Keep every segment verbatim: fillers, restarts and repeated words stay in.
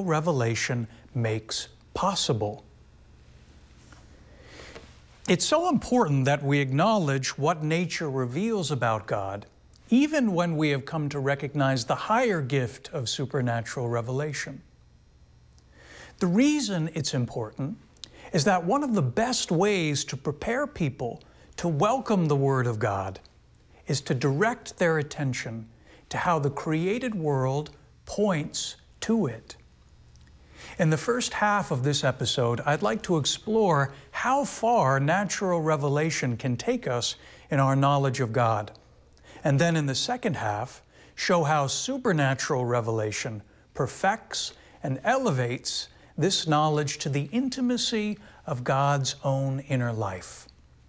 revelation makes possible. It's so important that we acknowledge what nature reveals about God, even when we have come to recognize the higher gift of supernatural revelation. The reason it's important is that one of the best ways to prepare people to welcome the Word of God is to direct their attention to how the created world points to it. In the first half of this episode, I'd like to explore how far natural revelation can take us in our knowledge of God. And then in the second half, show how supernatural revelation perfects and elevates this knowledge to the intimacy of God's own inner life.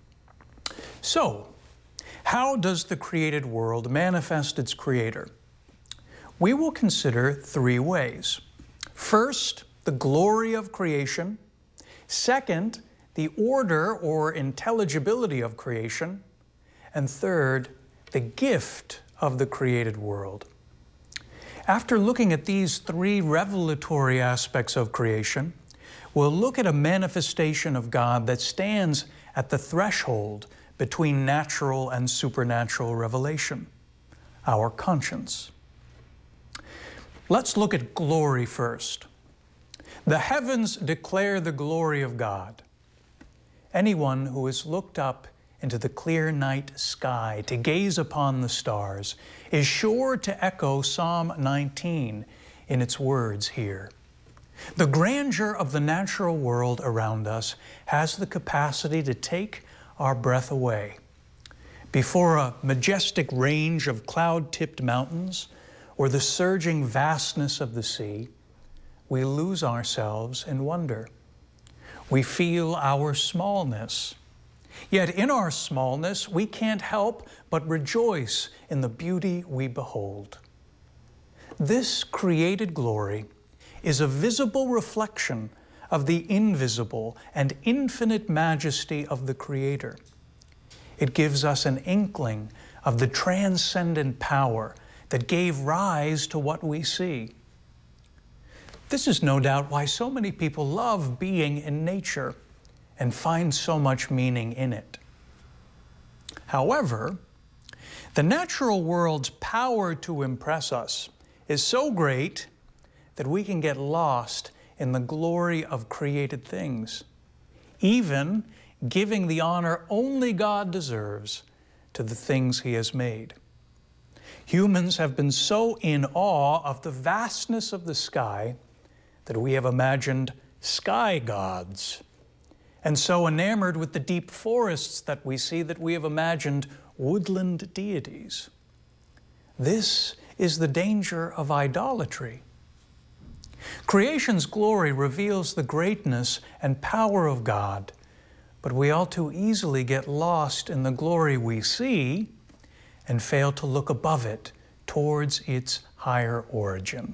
So, how does the created world manifest its Creator? We will consider three ways. First, the glory of creation. Second, the order or intelligibility of creation. And third, the gift of the created world. After looking at these three revelatory aspects of creation, we'll look at a manifestation of God that stands at the threshold between natural and supernatural revelation, our conscience. Let's look at glory first. The heavens declare the glory of God. Anyone who has looked up into the clear night sky to gaze upon the stars is sure to echo Psalm nineteen in its words here. The grandeur of the natural world around us has the capacity to take our breath away. Before a majestic range of cloud-tipped mountains or the surging vastness of the sea, we lose ourselves in wonder. We feel our smallness. Yet in our smallness, we can't help but rejoice in the beauty we behold. This created glory is a visible reflection of the invisible and infinite majesty of the Creator. It gives us an inkling of the transcendent power that gave rise to what we see. This is no doubt why so many people love being in nature and find so much meaning in it. However, the natural world's power to impress us is so great that we can get lost in the glory of created things, even giving the honor only God deserves to the things He has made. Humans have been so in awe of the vastness of the sky that we have imagined sky gods, and so enamored with the deep forests that we see that we have imagined woodland deities. This is the danger of idolatry. Creation's glory reveals the greatness and power of God, but we all too easily get lost in the glory we see and fail to look above it towards its higher origin.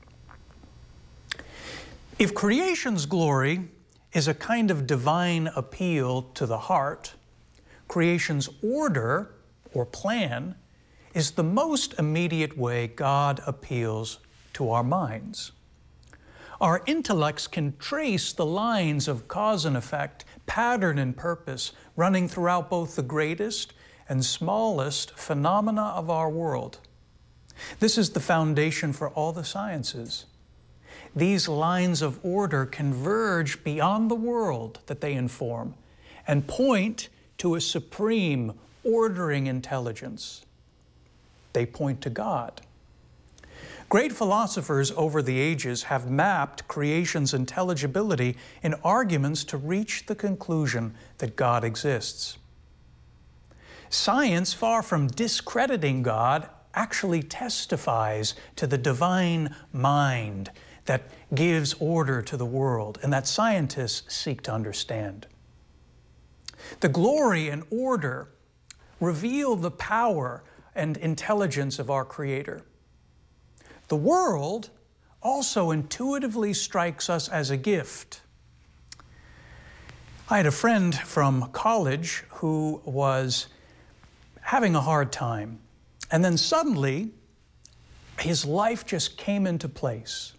If creation's glory is a kind of divine appeal to the heart, creation's order or plan is the most immediate way God appeals to our minds. Our intellects can trace the lines of cause and effect, pattern and purpose running throughout both the greatest and smallest phenomena of our world. This is the foundation for all the sciences. These lines of order converge beyond the world that they inform and point to a supreme, ordering intelligence. They point to God. Great philosophers over the ages have mapped creation's intelligibility in arguments to reach the conclusion that God exists. Science, far from discrediting God, actually testifies to the divine mind that gives order to the world and that scientists seek to understand. The glory and order reveal the power and intelligence of our Creator. The world also intuitively strikes us as a gift. I had a friend from college who was having a hard time, and then suddenly his life just came into place.